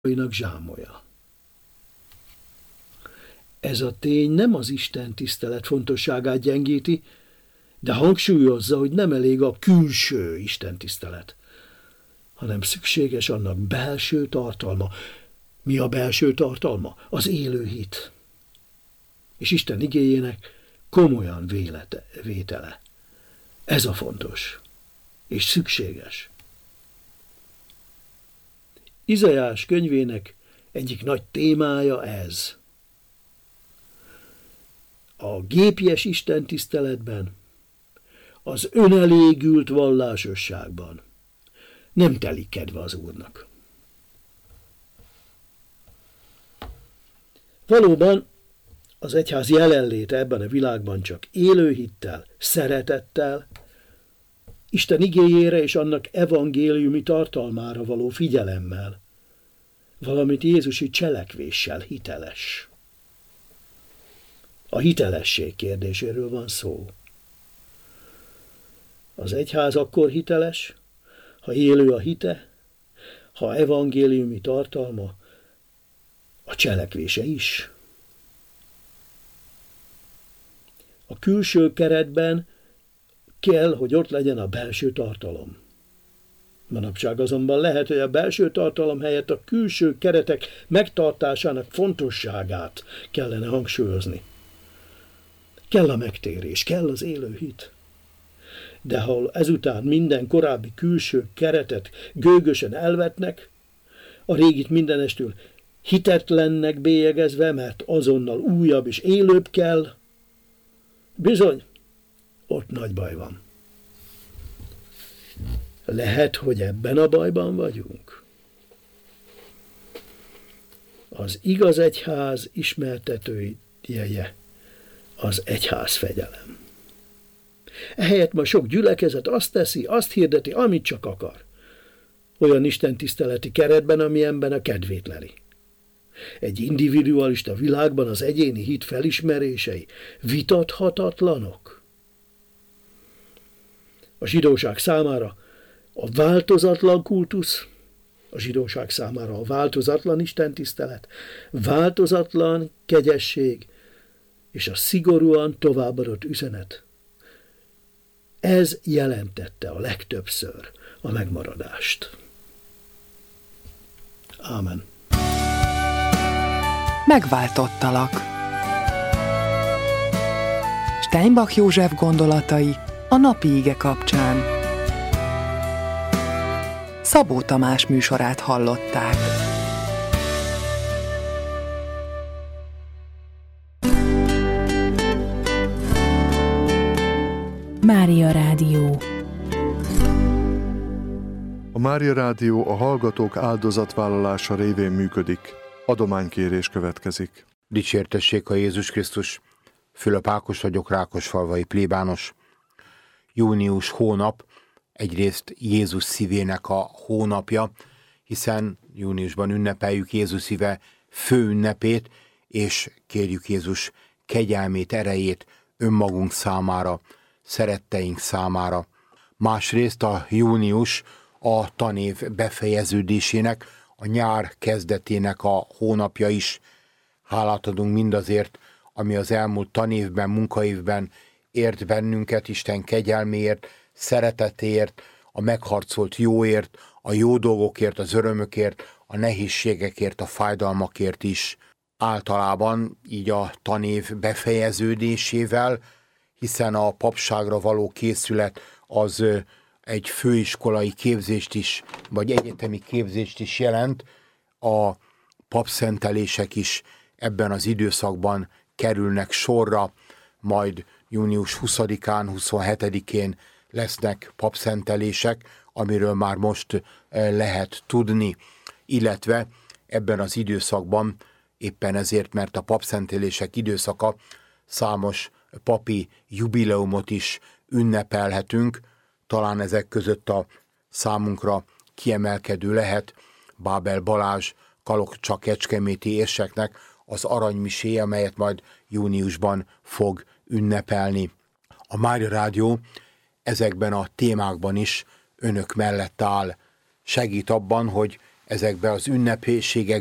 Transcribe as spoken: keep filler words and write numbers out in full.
zsámolja. Ez a tény nem az Isten tisztelet fontosságát gyengíti, de hangsúlyozza, hogy nem elég a külső Isten tisztelet, hanem szükséges annak belső tartalma. Mi a belső tartalma? Az élő hit. És Isten igéjének komolyan vélete, vétele. Ez a fontos, és szükséges. Izaiás könyvének egyik nagy témája ez. A gépjes Isten tiszteletben, az önelégült vallásosságban nem telik kedve az Úrnak. Valóban az egyház jelenléte ebben a világban csak élő hittel, szeretettel, Isten igéjére és annak evangéliumi tartalmára való figyelemmel, valamint Jézusi cselekvéssel hiteles. A hitelesség kérdéséről van szó. Az egyház akkor hiteles, ha élő a hite, ha evangéliumi tartalma, a cselekvése is. A külső keretben kell, hogy ott legyen a belső tartalom. Manapság azonban lehet, hogy a belső tartalom helyett a külső keretek megtartásának fontosságát kellene hangsúlyozni. Kell a megtérés, kell az élő hit. De ha ezután minden korábbi külső keretet gőgösen elvetnek, a régit mindenestül hitetlennek bélyegezve, mert azonnal újabb és élőbb kell, bizony, ott nagy baj van. Lehet, hogy ebben a bajban vagyunk. Az igaz egyház ismertetője az egyházfegyelem. Ehelyett ma sok gyülekezet azt teszi, azt hirdeti, amit csak akar. Olyan istentiszteleti keretben, amilyenben a kedvét leli. Egy individualista világban az egyéni hit felismerései vitathatatlanok. A zsidóság számára a változatlan kultusz, a zsidóság számára a változatlan istentisztelet, változatlan kegyesség és a szigorúan továbbadott üzenet. Ez jelentette a legtöbbször a megmaradást. Ámen. Megváltottalak. Steinbach József gondolatai a napi ige kapcsán. Szabó Tamás műsorát hallották. Mária Rádió. A Mária Rádió a hallgatók áldozatvállalása révén működik. Adománykérés következik. Dicsértessék a Jézus Krisztus! Fülöp Ákos vagyok, Rákosfalvai plébános. Június hónap egyrészt Jézus szívének a hónapja, hiszen júniusban ünnepeljük Jézus szíve főünnepét, és kérjük Jézus kegyelmét, erejét önmagunk számára, szeretteink számára. Másrészt a június a tanév befejeződésének, a nyár kezdetének a hónapja is. Hálát adunk mindazért, ami az elmúlt tanévben, munkaévben ért bennünket, Isten kegyelméért, szeretetéért, a megharcolt jóért, a jó dolgokért, az örömökért, a nehézségekért, a fájdalmakért is. Általában így a tanév befejeződésével, hiszen a papságra való készület az egy főiskolai képzést is, vagy egyetemi képzést is jelent. A papszentelések is ebben az időszakban kerülnek sorra, majd június huszadikán, huszonhetedikén lesznek papszentelések, amiről már most lehet tudni, illetve ebben az időszakban, éppen ezért, mert a papszentelések időszaka, számos papi jubileumot is ünnepelhetünk, talán ezek között a számunkra kiemelkedő lehet Bábel Balázs Kalocsa-kecskeméti érseknek az aranymisé, amelyet majd júniusban fog ünnepelni. A Mária Rádió ezekben a témákban is önök mellett áll. Segít abban, hogy ezekbe az ünnepségekbe